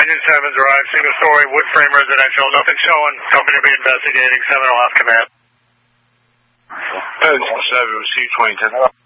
Engine 7 Drive, single story, wood frame residential, nothing showing. Company will be investigating, 7 off command. Engine 7, receive 2010.